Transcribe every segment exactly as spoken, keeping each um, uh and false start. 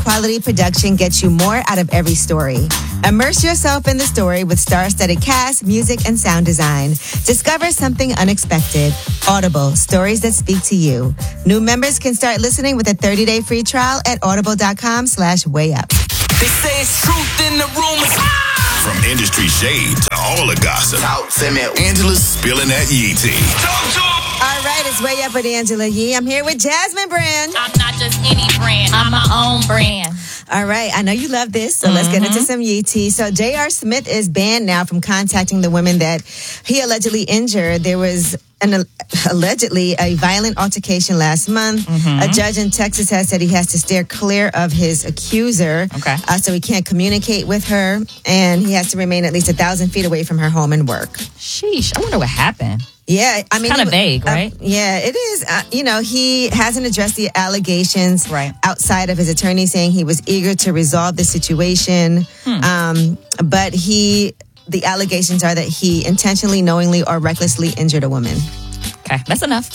high-quality production gets you more out of every story. Immerse yourself in the story with star-studded cast, music, and sound design. Discover something unexpected. Audible, stories that speak to you. New members can start listening with a thirty-day free trial at audible.com slash way up. They say it's truth in the rumors. From industry shade to all the gossip, Angela's spilling that Yee tea. All right, it's Way Up with Angela Yee. I'm here with Jasmine Brand. I'm not just any brand. I'm my own brand. All right, I know you love this, so mm-hmm. let's get into some Yee tea. So J R. Smith is banned now from contacting the women that he allegedly injured. There was an uh, allegedly a violent altercation last month. Mm-hmm. A judge in Texas has said he has to steer clear of his accuser. Okay. Uh, so he can't communicate with her, and he has to remain at least a thousand feet away from her home and work. Sheesh, I wonder what happened. Yeah, I mean, kind of vague, right? Uh, yeah, it is. Uh, you know, he hasn't addressed the allegations right. outside of his attorney saying he was eager to resolve the situation. Hmm. Um, but he, the allegations are that he intentionally, knowingly, or recklessly injured a woman. Okay, that's enough.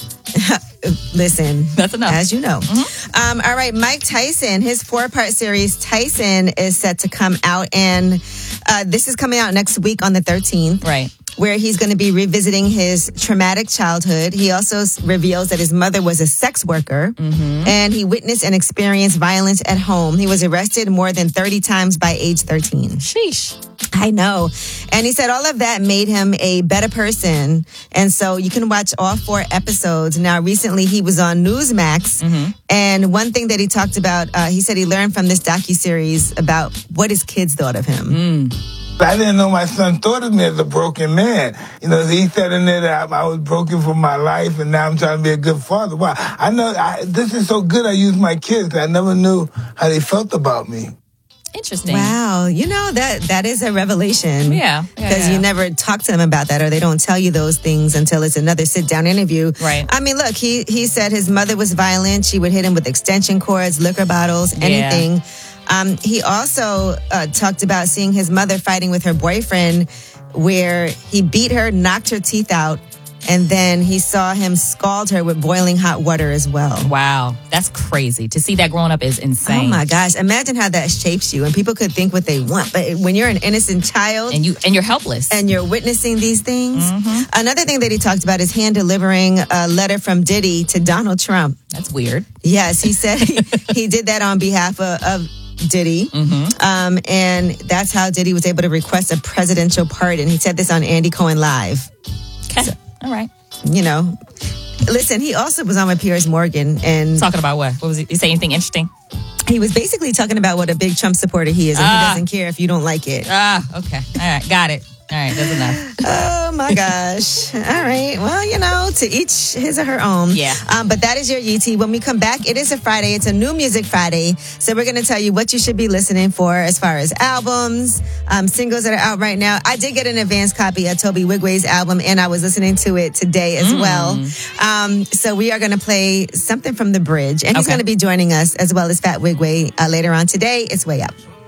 Listen, that's enough. As you know. Mm-hmm. Um, all right, Mike Tyson, his four-part series Tyson is set to come out, and uh, this is coming out next week on the thirteenth. Right. Where he's going to be revisiting his traumatic childhood. He also reveals that his mother was a sex worker, mm-hmm. and he witnessed and experienced violence at home. He was arrested more than thirty times by age thirteen. Sheesh. I know. And he said all of that made him a better person. And so you can watch all four episodes. Now, recently he was on Newsmax. Mm-hmm. And one thing that he talked about, uh, he said he learned from this docuseries about what his kids thought of him. Mm. I didn't know my son thought of me as a broken man. You know, he said in there that I, I was broken for my life, and now I'm trying to be a good father. Wow, I know I, this is so good. I use my kids. I never knew how they felt about me. Interesting. Wow, you know that that is a revelation. Yeah, because yeah, yeah. you never talk to them about that, or they don't tell you those things until it's another sit-down interview. Right. I mean, look, he he said his mother was violent. She would hit him with extension cords, liquor bottles, anything. Yeah. Um, he also uh, talked about seeing his mother fighting with her boyfriend, where he beat her, knocked her teeth out, and then he saw him scald her with boiling hot water as well. Wow, that's crazy. To see that growing up is insane. Oh my gosh, imagine how that shapes you. And people could think what they want, but when you're an innocent child and you and you're helpless, and you're witnessing these things. Mm-hmm. Another thing that he talked about is hand delivering a letter from Diddy to Donald Trump. That's weird. Yes, he said he, he did that on behalf of, of Diddy. Mm-hmm. Um, and that's how Diddy was able to request a presidential pardon. He said this on Andy Cohen Live. Okay. So, all right. You know, listen, he also was on with Piers Morgan and talking about what? What was he? Did he say anything interesting? He was basically talking about what a big Trump supporter he is, and ah. he doesn't care if you don't like it. Ah, okay. All right, got it. All right, that's enough. Oh, my gosh. All right. Well, you know, to each his or her own. Yeah. Um, but that is your Yee tea. When we come back, it is a Friday. It's a new music Friday. So we're going to tell you what you should be listening for as far as albums, um, singles that are out right now. I did get an advance copy of Toby Wigway's album, and I was listening to it today as mm. well. Um, so we are going to play something from The Bridge. And he's okay. going to be joining us as well as Fat Wigway uh, later on today. It's Way Up.